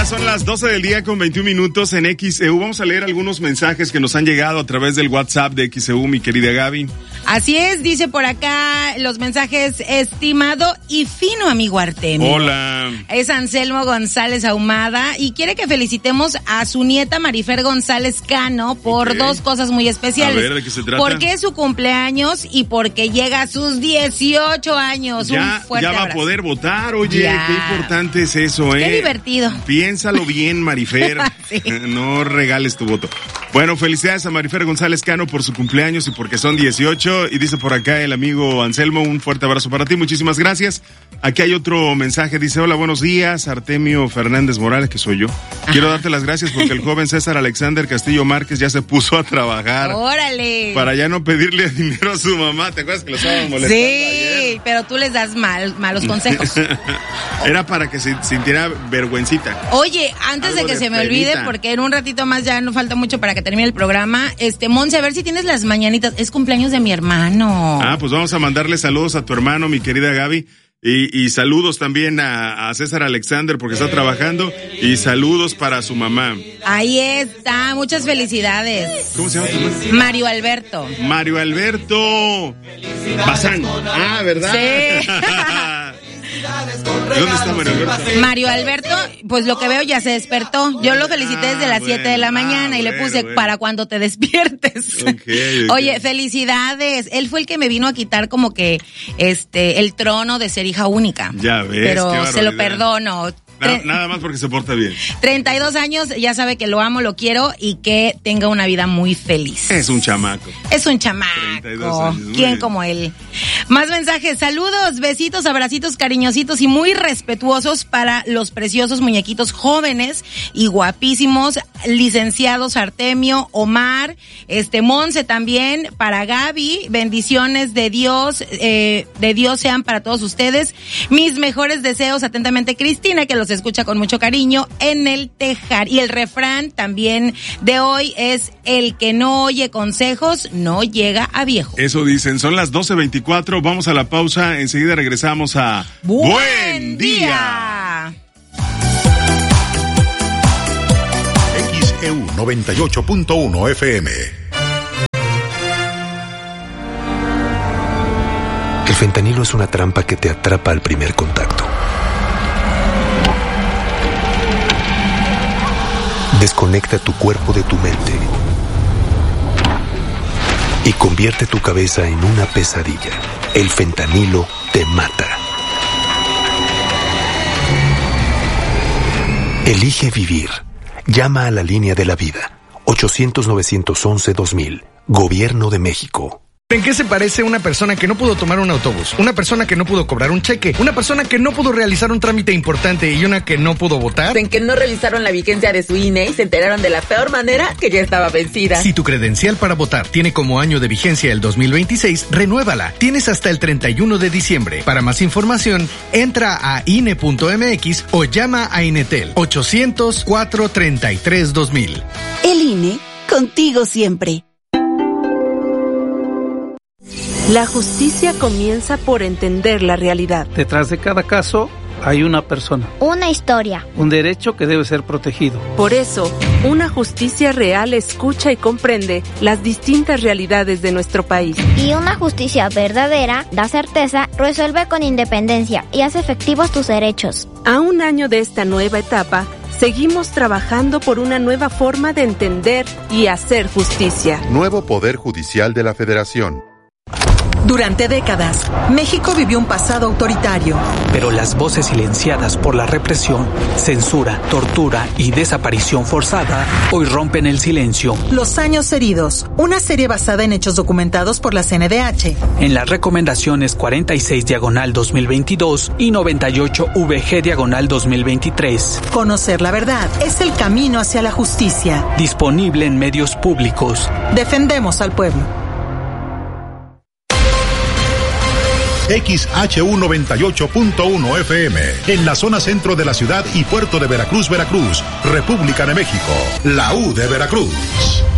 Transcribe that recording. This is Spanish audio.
son las 12 del día con 21 minutos en XEU. Vamos a leer algunos mensajes que nos han llegado a través del WhatsApp de XEU, mi querida Gaby. Así es, dice por acá los mensajes: estimado y fino amigo Artemio. Hola. Es Anselmo González Ahumada y quiere que felicitemos a su nieta Marifer González Cano por dos cosas muy especiales. A ver, ¿de qué se trata? Porque es su cumpleaños y porque llega a sus 18 años. Ya, un fuerte ya va abrazo. A poder votar, oye, Ya. qué importante es eso, Qué divertido. Piénsalo bien, Marifer. Sí. No regales tu voto. Bueno, felicidades a Marifer González Cano por su cumpleaños y porque son 18. Y dice por acá el amigo Anselmo, un fuerte abrazo para ti, muchísimas gracias. Aquí hay otro mensaje, dice: hola, buenos días, Artemio Fernández Morales, que soy yo. Quiero darte las gracias porque el joven César Alexander Castillo Márquez ya se puso a trabajar. ¡Órale! Para ya no pedirle dinero a su mamá. ¿Te acuerdas que lo estábamos molestando ayer? Sí, pero tú les das malos consejos. Era para que se sintiera vergüencita. Oye, antes Algo de que de se me penita. olvide, porque en un ratito más ya no falta mucho para que termine el programa, Monse, a ver si tienes las mañanitas. Es cumpleaños de mi hermano. Ah, pues vamos a mandarle saludos a tu hermano, mi querida Gaby. Y saludos también a César Alexander porque está trabajando. Y saludos para su mamá. Ahí está, muchas felicidades. ¿Cómo se llama tu hermano? Mario Alberto. Mario Alberto Bazán. Ah, ¿verdad? Sí. ¿Dónde está Mario Alberto? Mario Alberto, pues lo que veo ya se despertó. Yo lo felicité desde las 7 de la mañana y le puse para cuando te despiertes. Okay. Oye, felicidades. Él fue el que me vino a quitar como que el trono de ser hija única. Ya ves. Pero qué se lo barbaridad. perdono. Nada más porque se porta bien. 32 años, ya sabe que lo amo, lo quiero y que tenga una vida muy feliz. Es un chamaco. Es un chamaco. 32 años, muy ¿Quién bien. como él? Más mensajes. Saludos, besitos, abracitos cariñositos y muy respetuosos para los preciosos muñequitos jóvenes y guapísimos licenciados Artemio, Omar, Monse también, para Gaby. Bendiciones de Dios sean para todos ustedes. Mis mejores deseos, atentamente, Cristina, que los escucha con mucho cariño en el tejar. Y el refrán también de hoy es: el que no oye consejos no llega a viejo. Eso dicen. Son las 12:24. Vamos a la pausa. Enseguida regresamos a ¡Buen día! XEU 98.1 FM. El fentanilo es una trampa que te atrapa al primer contacto. Desconecta tu cuerpo de tu mente y convierte tu cabeza en una pesadilla. El fentanilo te mata. Elige vivir. Llama a la línea de la vida. 800-911-2000. Gobierno de México. ¿En qué se parece una persona que no pudo tomar un autobús? Una persona que no pudo cobrar un cheque, una persona que no pudo realizar un trámite importante y una que no pudo votar. En que no revisaron la vigencia de su INE y se enteraron de la peor manera, que ya estaba vencida. Si tu credencial para votar tiene como año de vigencia el 2026, renuévala. Tienes hasta el 31 de diciembre. Para más información, entra a INE.mx o llama a Inetel 800-433-2000. El INE, contigo siempre. La justicia comienza por entender la realidad. Detrás de cada caso hay una persona. Una historia. Un derecho que debe ser protegido. Por eso, una justicia real escucha y comprende las distintas realidades de nuestro país. Y una justicia verdadera da certeza, resuelve con independencia y hace efectivos tus derechos. A un año de esta nueva etapa, seguimos trabajando por una nueva forma de entender y hacer justicia. Nuevo Poder Judicial de la Federación. Durante décadas, México vivió un pasado autoritario. Pero las voces silenciadas por la represión, censura, tortura y desaparición forzada hoy rompen el silencio. Los años heridos, una serie basada en hechos documentados por la CNDH. En las recomendaciones 46/2022 y 98/VG/2023. Conocer la verdad es el camino hacia la justicia. Disponible en medios públicos. Defendemos al pueblo. XHU 98.1 FM, en la zona centro de la ciudad y puerto de Veracruz, Veracruz, República de México, la U de Veracruz.